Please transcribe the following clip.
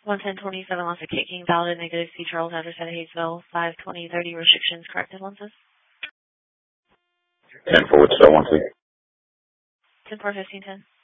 11027 Lots of Kate King, valid negative C. Charles address at Hayesville, 52030 restrictions corrected lenses. 10 forward, so 1 2. 10 4 15 10.